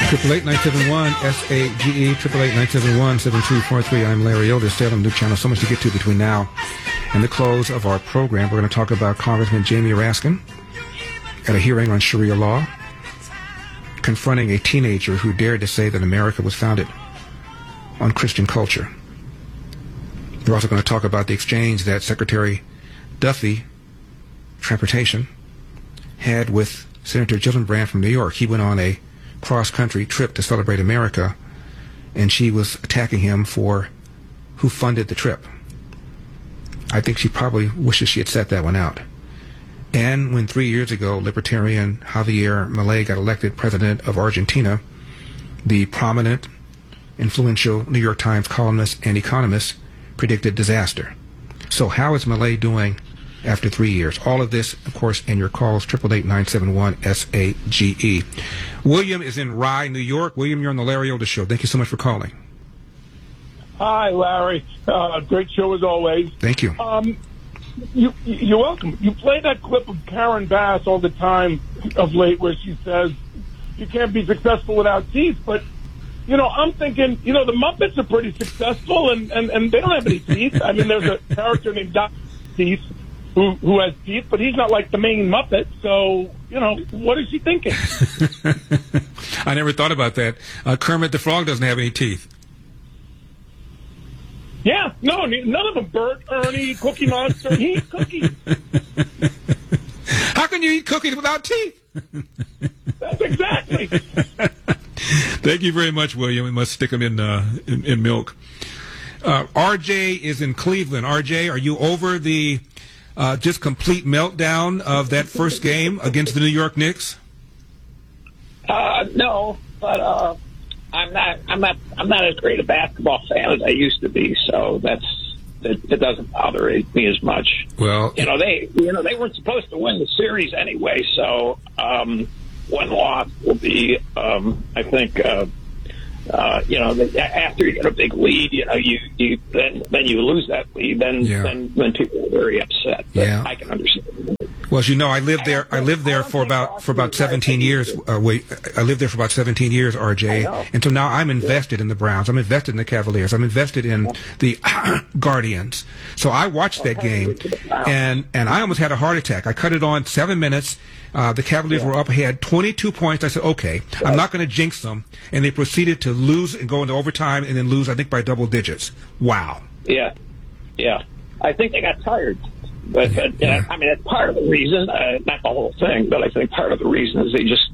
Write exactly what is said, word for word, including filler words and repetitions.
Triple eight nine seven one S A G E triple eight nine seven one seven two four three. I'm Larry Elder, Salem News Channel. So much to get to between now and the close of our program. We're going to talk about Congressman Jamie Raskin at a hearing on Sharia law, confronting a teenager who dared to say that America was founded on Christian culture. We're also going to talk about the exchange that Secretary Duffy, Transportation, had with Senator Gillibrand from New York. He went on a cross-country trip to celebrate America, and she was attacking him for who funded the trip. I think she probably wishes she had set that one out. And when three years ago, Libertarian Javier Milei got elected president of Argentina, the prominent, influential New York Times columnist and economist predicted disaster. So how is Milei doing after three years? All of this, of course, in your calls, triple eight nine seven one S A G E. William is in Rye, New York. William, you're on the Larry Elder Show. Thank you so much for calling. Hi, Larry. Uh, great show as always. Thank you. Um, you. You're welcome. You play that clip of Karen Bass all the time of late where she says, you can't be successful without teeth, but you know, I'm thinking, you know, the Muppets are pretty successful, and, and, and they don't have any teeth. I mean, there's a character named Doctor Teeth who who has teeth, but he's not like the main Muppet. So, you know, what is she thinking? I never thought about that. Uh, Kermit the Frog doesn't have any teeth. Yeah, no, none of them. Bert, Ernie, Cookie Monster, he eats cookies. How can you eat cookies without teeth? That's exactly. Thank you very much, William. We must stick them in, uh, in, in milk. Uh, R J is in Cleveland. R J, are you over the uh, just complete meltdown of that first game against the New York Knicks? Uh, no, but uh, I'm not. I'm not. I'm not as great a basketball fan as I used to be. So that's it. It doesn't bother me as much. Well, you know they. You know they weren't supposed to win the series anyway. So um, one loss will be. Um, I think. Uh, Uh, you know, the, after you get a big lead, you know, you, you then then you lose that lead, then yeah. then then people are very upset. But yeah, I can understand. Well, as you know, I lived there. I lived there for about for about seventeen years. Uh, wait, I lived there for about seventeen years, R J, and so now I'm invested in the Browns. I'm invested in the Cavaliers. I'm invested in the Guardians. So I watched that game, and and I almost had a heart attack. I cut it on seven minutes. Uh, the Cavaliers were up ahead, twenty-two points. I said, okay, I'm not going to jinx them. And they proceeded to lose and go into overtime and then lose, I think, by double digits. Wow. Yeah. Yeah. I think they got tired. But, but yeah. I mean, it's part of the reason, uh, not the whole thing, but I think part of the reason is they just